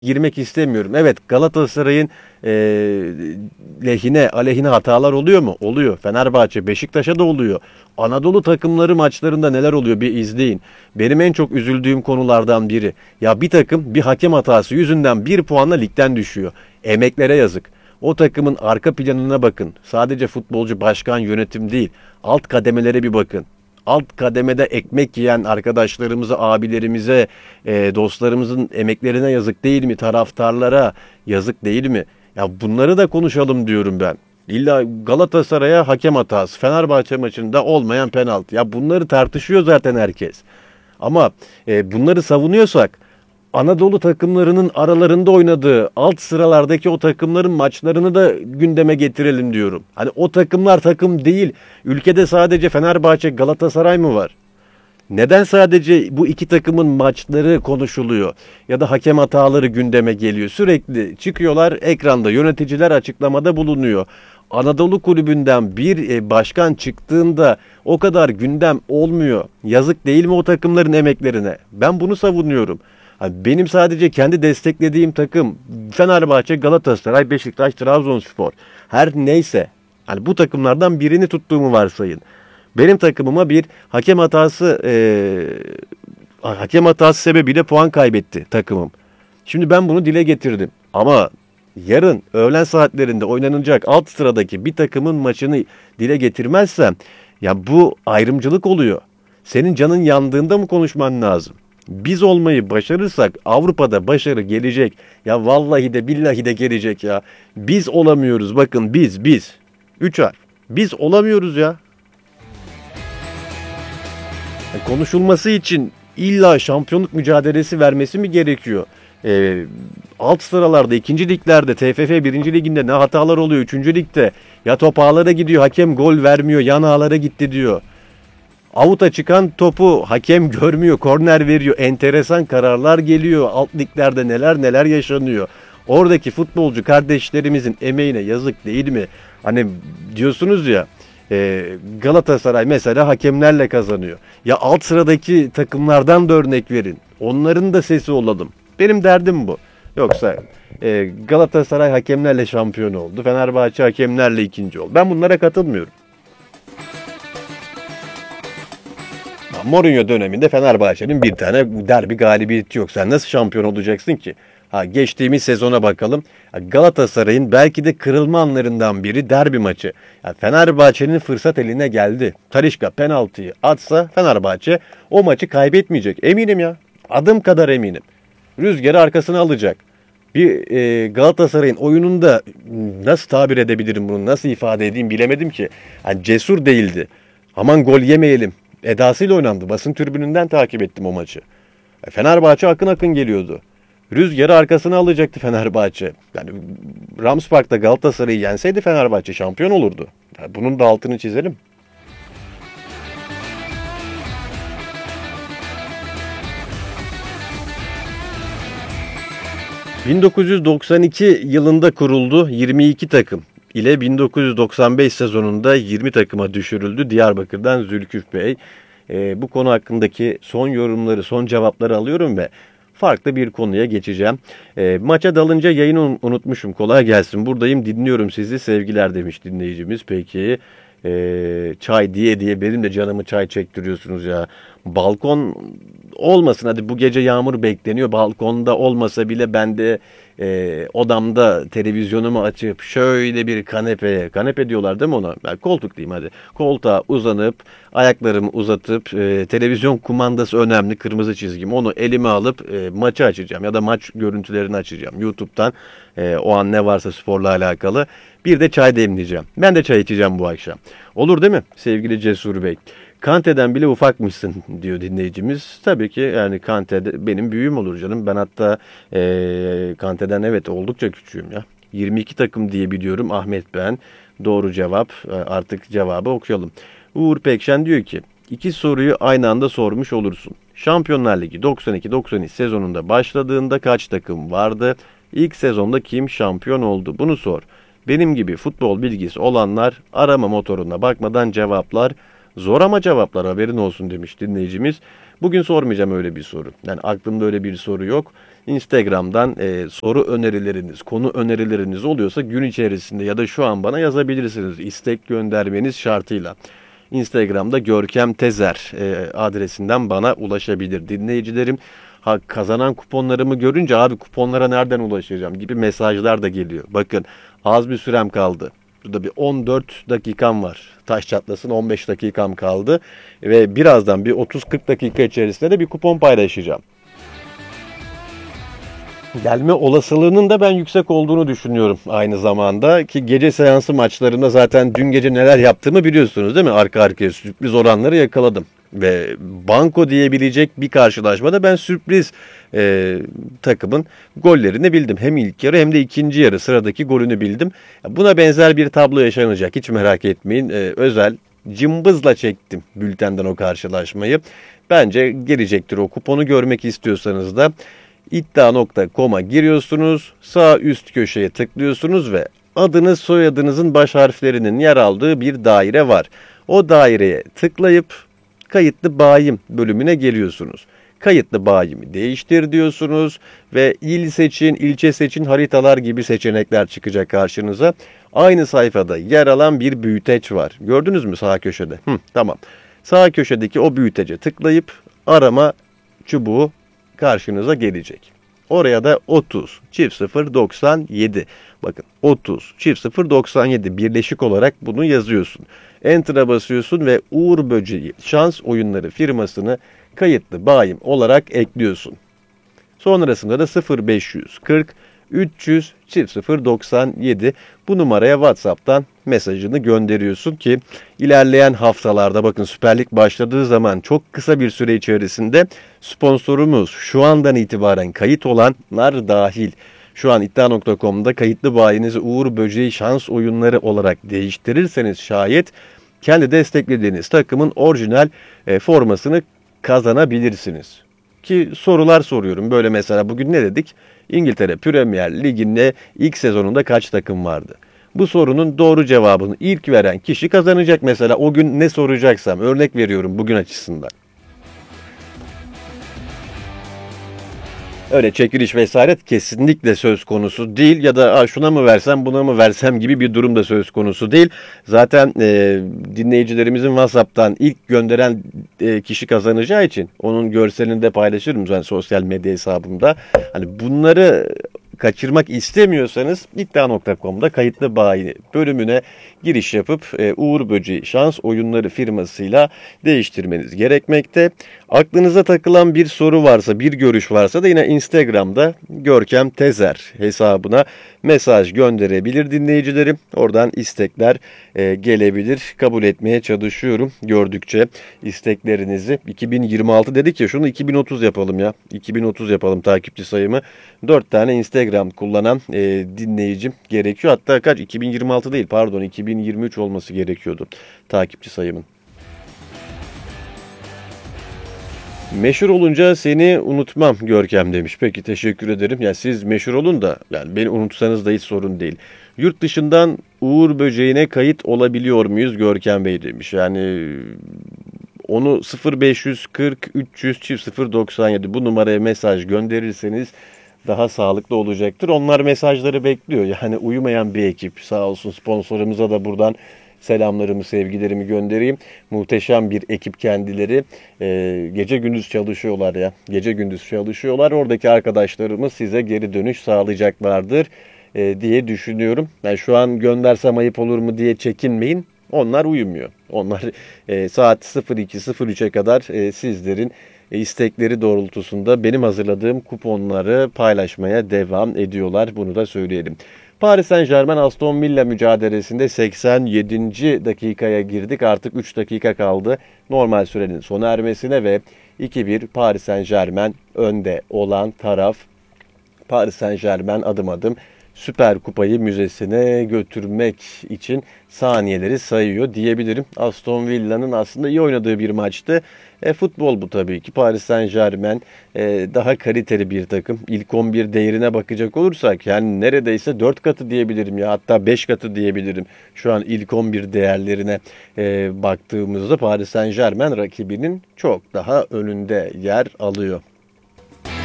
girmek istemiyorum. Evet, Galatasaray'ın e, aleyhine hatalar oluyor mu? Oluyor. Fenerbahçe, Beşiktaş'a da oluyor. Anadolu takımları maçlarında neler oluyor bir izleyin. Benim en çok üzüldüğüm konulardan biri. Ya bir takım bir hakem hatası yüzünden bir puanla ligden düşüyor. Emeklere yazık. O takımın arka planına bakın. Sadece futbolcu, başkan, yönetim değil. Alt kademelere bir bakın. Alt kademede ekmek yiyen arkadaşlarımıza, abilerimize, dostlarımızın emeklerine yazık değil mi? Taraftarlara yazık değil mi? Ya bunları da konuşalım diyorum ben. İlla Galatasaray'a hakem hatası, Fenerbahçe maçında olmayan penaltı. Ya bunları tartışıyor zaten herkes. Ama bunları savunuyorsak Anadolu takımlarının aralarında oynadığı alt sıralardaki o takımların maçlarını da gündeme getirelim diyorum. Hani o takımlar takım değil. Ülkede sadece Fenerbahçe, Galatasaray mı var? Neden sadece bu iki takımın maçları konuşuluyor ya da hakem hataları gündeme geliyor? Sürekli çıkıyorlar ekranda, yöneticiler açıklamada bulunuyor. Anadolu kulübünden bir başkan çıktığında o kadar gündem olmuyor. Yazık değil mi o takımların emeklerine? Ben bunu savunuyorum. Benim sadece kendi desteklediğim takım Fenerbahçe, Galatasaray, Beşiktaş, Trabzonspor. Her neyse. Hani bu takımlardan birini tuttuğumu varsayın. Benim takımıma bir hakem hatası sebebiyle puan kaybetti takımım. Şimdi ben bunu dile getirdim. Ama yarın öğlen saatlerinde oynanacak alt sıradaki bir takımın maçını dile getirmezsem ya bu ayrımcılık oluyor. Senin canın yandığında mı konuşman lazım? Biz olmayı başarırsak Avrupa'da başarı gelecek. Ya vallahi de billahi de gelecek ya. Biz olamıyoruz, bakın biz. 3 harf. Biz olamıyoruz ya. Konuşulması için illa şampiyonluk mücadelesi vermesi mi gerekiyor? Alt sıralarda, ikinci liglerde, TFF birinci liginde ne hatalar oluyor? Üçüncü ligde ya top ağlara gidiyor, hakem gol vermiyor, yan ağlara gitti diyor. Avuta çıkan topu hakem görmüyor, korner veriyor. Enteresan kararlar geliyor. Alt liglerde neler yaşanıyor. Oradaki futbolcu kardeşlerimizin emeğine yazık değil mi? Hani diyorsunuz ya, Galatasaray mesela hakemlerle kazanıyor. Ya alt sıradaki takımlardan da örnek verin. Onların da sesi olalım. Benim derdim bu. Yoksa Galatasaray hakemlerle şampiyon oldu. Fenerbahçe hakemlerle ikinci oldu. Ben bunlara katılmıyorum. Mourinho döneminde Fenerbahçe'nin bir tane derbi galibiyeti yok. Sen nasıl şampiyon olacaksın ki? Geçtiğimiz sezona bakalım. Galatasaray'ın belki de kırılma anlarından biri derbi maçı. Fenerbahçe'nin fırsat eline geldi. Talisca penaltıyı atsa Fenerbahçe o maçı kaybetmeyecek. Eminim ya. Adım kadar eminim. Rüzgarı arkasına alacak. Bir Galatasaray'ın oyununda nasıl tabir edebilirim bunu, nasıl ifade edeyim bilemedim ki. Cesur değildi. Aman gol yemeyelim edasıyla oynandı. Basın tribününden takip ettim o maçı. Fenerbahçe akın akın geliyordu. Rüzgarı arkasına alacaktı Fenerbahçe. Yani Ramspark'ta Galatasaray'ı yenseydi Fenerbahçe şampiyon olurdu. Bunun da altını çizelim. ...1992 yılında kuruldu 22 takım ile 1995 sezonunda 20 takıma düşürüldü Diyarbakır'dan Zülküf Bey. Bu konu hakkındaki son yorumları, son cevapları alıyorum ve farklı bir konuya geçeceğim. Maça dalınca yayını unutmuşum. Kolay gelsin. Buradayım, dinliyorum sizi. Sevgiler demiş dinleyicimiz. Peki çay diye benim de canımı çay çektiriyorsunuz ya. Balkon olmasın, hadi bu gece yağmur bekleniyor. Balkonda olmasa bile ben de odamda televizyonumu açıp şöyle bir kanepe diyorlar değil mi ona? Ben koltuk diyeyim hadi. Koltuğa uzanıp ayaklarımı uzatıp televizyon kumandası önemli, kırmızı çizgim. Onu elime alıp maçı açacağım ya da maç görüntülerini açacağım YouTube'dan. O an ne varsa sporla alakalı. Bir de çay demleyeceğim. Ben de çay içeceğim bu akşam. Olur değil mi sevgili Cesur Bey? Kante'den bile ufakmışsın diyor dinleyicimiz. Tabii ki yani Kante benim büyüğüm olur canım. Ben hatta Kante'den evet oldukça küçüğüm ya. 22 takım diye biliyorum Ahmet ben. Doğru cevap. Artık cevabı okuyalım. Uğur Pekşen diyor ki 2 soruyu aynı anda sormuş olursun. Şampiyonlar Ligi 92-93 sezonunda başladığında kaç takım vardı? İlk sezonda kim şampiyon oldu? Bunu sor. Benim gibi futbol bilgisi olanlar arama motoruna bakmadan cevaplar. Zor ama cevaplar, haberin olsun demiş dinleyicimiz. Bugün sormayacağım öyle bir soru. Yani aklımda öyle bir soru yok. Instagram'dan soru önerileriniz, konu önerileriniz oluyorsa gün içerisinde ya da şu an bana yazabilirsiniz. İstek göndermeniz şartıyla. Instagram'da Görkem Tezer adresinden bana ulaşabilir dinleyicilerim. Kazanan kuponlarımı görünce abi kuponlara nereden ulaşacağım gibi mesajlar da geliyor. Bakın, az bir sürem kaldı. Burada bir 14 dakikam var. Taş çatlasın, 15 dakikam kaldı. Ve birazdan bir 30-40 dakika içerisinde de bir kupon paylaşacağım. Gelme olasılığının da ben yüksek olduğunu düşünüyorum aynı zamanda. Ki gece seansı maçlarında zaten dün gece neler yaptığımı biliyorsunuz değil mi? Arka arkaya sürpriz oranları yakaladım. Ve banko diyebilecek bir karşılaşmada ben sürpriz takımın gollerini bildim. Hem ilk yarı hem de ikinci yarı sıradaki golünü bildim. Buna benzer bir tablo yaşanacak, hiç merak etmeyin. Özel cımbızla çektim bültenden o karşılaşmayı. Bence gelecektir. O kuponu görmek istiyorsanız da iddia.com'a giriyorsunuz. Sağ üst köşeye tıklıyorsunuz ve adınız soyadınızın baş harflerinin yer aldığı bir daire var. O daireye tıklayıp kayıtlı bayim bölümüne geliyorsunuz. Kayıtlı bayimi değiştir diyorsunuz ve il seçin, ilçe seçin, haritalar gibi seçenekler çıkacak karşınıza. Aynı sayfada yer alan bir büyüteç var. Gördünüz mü sağ köşede? Tamam. Sağ köşedeki o büyütece tıklayıp arama çubuğu karşınıza gelecek. Oraya da 30 çift 0 97. Bakın 30 çift 0 97 birleşik olarak bunu yazıyorsun. Enter'a basıyorsun ve Uğur Böceği Şans Oyunları firmasını kayıtlı bayim olarak ekliyorsun. Sonrasında da 0540 300 çift 0 97 bu numaraya WhatsApp'tan mesajını gönderiyorsun ki ilerleyen haftalarda, bakın Süper Lig başladığı zaman çok kısa bir süre içerisinde sponsorumuz şu andan itibaren kayıt olanlar dahil şu an iddia.com'da kayıtlı bayinizi Uğur Böceği Şans Oyunları olarak değiştirirseniz şayet kendi desteklediğiniz takımın orijinal formasını kazanabilirsiniz. Ki sorular soruyorum. Böyle mesela bugün ne dedik? İngiltere Premier Ligi'nde ilk sezonunda kaç takım vardı? Bu sorunun doğru cevabını ilk veren kişi kazanacak mesela. O gün ne soracaksam örnek veriyorum bugün açısından. Öyle çekiliş vesaire kesinlikle söz konusu değil ya da şuna mı versem buna mı versem gibi bir durum da söz konusu değil. Zaten dinleyicilerimizin WhatsApp'tan ilk gönderen kişi kazanacağı için onun görselini de paylaşırım ben sosyal medya hesabımda. Hani bunları kaçırmak istemiyorsanız iddia.com'da kayıtlı bayi bölümüne giriş yapıp Uğur Böceği Şans Oyunları firmasıyla değiştirmeniz gerekmekte. Aklınıza takılan bir soru varsa, bir görüş varsa da yine Instagram'da Görkem Tezer hesabına mesaj gönderebilir dinleyicilerim. Oradan istekler gelebilir. Kabul etmeye çalışıyorum gördükçe isteklerinizi. 2026 dedik ya, şunu 2030 yapalım ya. 2030 yapalım takipçi sayımı. 4 tane Instagram kullanan dinleyicim gerekiyor. Hatta kaç? 2026 değil, pardon, 2023 olması gerekiyordu takipçi sayımın. Meşhur olunca seni unutmam Görkem demiş. Peki, teşekkür ederim. Ya siz meşhur olun da yani beni unutsanız da hiç sorun değil. Yurt dışından Uğur Böceği'ne kayıt olabiliyor muyuz Görkem Bey demiş. Yani onu 0540 300 çift 097 bu numaraya mesaj gönderirseniz daha sağlıklı olacaktır. Onlar mesajları bekliyor. Yani uyumayan bir ekip, sağ olsun sponsorumuza da buradan selamlarımı, sevgilerimi göndereyim. Muhteşem bir ekip kendileri. Gece gündüz çalışıyorlar ya. Gece gündüz çalışıyorlar. Oradaki arkadaşlarımız size geri dönüş sağlayacaklardır diye düşünüyorum. Yani şu an göndersem ayıp olur mu diye çekinmeyin. Onlar uyumuyor. Onlar saat 02.03'e kadar sizlerin istekleri doğrultusunda benim hazırladığım kuponları paylaşmaya devam ediyorlar. Bunu da söyleyelim. Paris Saint-Germain Aston Villa mücadelesinde 87. dakikaya girdik. Artık 3 dakika kaldı normal sürenin sona ermesine ve 2-1 Paris Saint-Germain önde olan taraf. Paris Saint-Germain adım adım Süper Kupayı müzesine götürmek için saniyeleri sayıyor diyebilirim. Aston Villa'nın aslında iyi oynadığı bir maçtı. Futbol bu tabii ki. Paris Saint-Germain daha kaliteli bir takım. İlk 11 değerine bakacak olursak yani neredeyse 4 katı diyebilirim ya, hatta 5 katı diyebilirim. Şu an ilk 11 değerlerine baktığımızda Paris Saint-Germain rakibinin çok daha önünde yer alıyor.